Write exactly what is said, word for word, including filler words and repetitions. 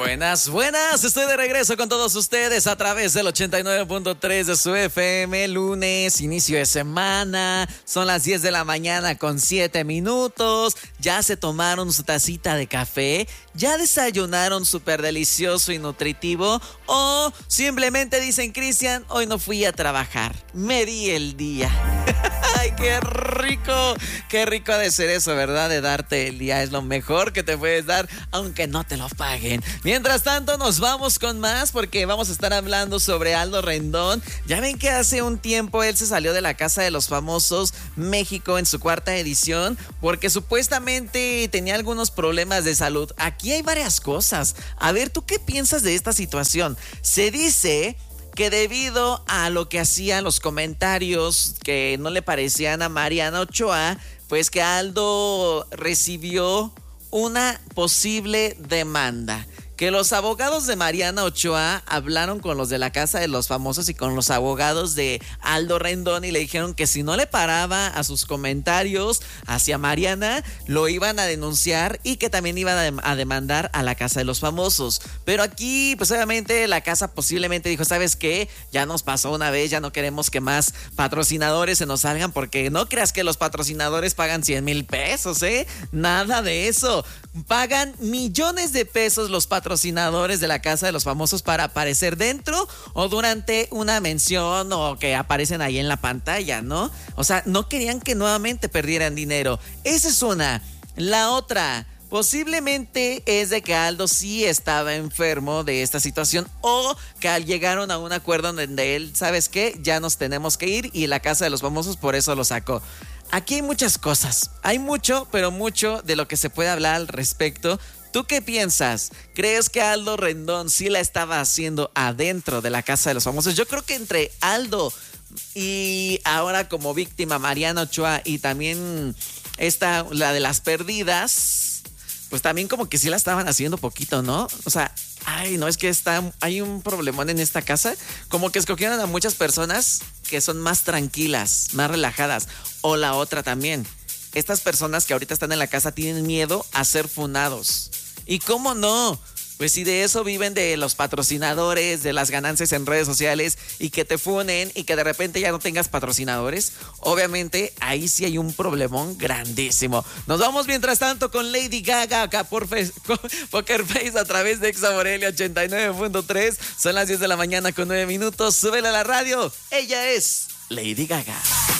Buenas, buenas, estoy de regreso con todos ustedes a través del ochenta y nueve punto tres de su F M, lunes, inicio de semana, son las diez de la mañana con siete minutos, ya se tomaron su tacita de café, ya desayunaron súper delicioso y nutritivo o simplemente dicen, Cristian, hoy no fui a trabajar, me di el día. ¡Ay, qué rico! Qué rico ha de ser eso, ¿verdad? De darte el día, es lo mejor que te puedes dar, aunque no te lo paguen. Mientras tanto, nos vamos con más porque vamos a estar hablando sobre Aldo Rendón. Ya ven que hace un tiempo él se salió de la Casa de los Famosos México en su cuarta edición porque supuestamente tenía algunos problemas de salud. Aquí hay varias cosas. A ver, ¿tú qué piensas de esta situación? Se dice que debido a lo que hacían los comentarios que no le parecían a Mariana Ochoa, pues que Aldo recibió una posible demanda. Que los abogados de Mariana Ochoa hablaron con los de la Casa de los Famosos y con los abogados de Aldo Rendón y le dijeron que si no le paraba a sus comentarios hacia Mariana, lo iban a denunciar y que también iban a, de- a demandar a la Casa de los Famosos. Pero aquí, pues obviamente la casa posiblemente dijo, ¿sabes qué? Ya nos pasó una vez, ya no queremos que más patrocinadores se nos salgan porque no creas que los patrocinadores pagan cien mil pesos, ¿eh? Nada de eso. Pagan millones de pesos los patrocinadores de la Casa de los Famosos para aparecer dentro o durante una mención o que aparecen ahí en la pantalla, ¿no? O sea, no querían que nuevamente perdieran dinero. Esa es una. La otra, posiblemente es de que Aldo sí estaba enfermo de esta situación o que llegaron a un acuerdo donde él, ¿sabes qué? Ya nos tenemos que ir y la Casa de los Famosos por eso lo sacó. Aquí hay muchas cosas, hay mucho, pero mucho de lo que se puede hablar al respecto. ¿Tú qué piensas? ¿Crees que Aldo Rendón sí la estaba haciendo adentro de la Casa de los Famosos? Yo creo que entre Aldo y ahora como víctima Mariana Ochoa y también esta, la de las perdidas, pues también como que sí la estaban haciendo poquito, ¿no? O sea, ay, no, es que está, hay un problemón en esta casa, como que escogieron a muchas personas que son más tranquilas, más relajadas, o la otra también. Estas personas que ahorita están en la casa tienen miedo a ser funados. ¿Y cómo no? Pues si de eso viven de los patrocinadores, de las ganancias en redes sociales y que te funen y que de repente ya no tengas patrocinadores, obviamente ahí sí hay un problemón grandísimo. Nos vamos mientras tanto con Lady Gaga acá por Face, Poker Face a través de Exa Morelia ochenta y nueve punto tres. Son las diez de la mañana con nueve minutos. Súbele a la radio. Ella es Lady Gaga.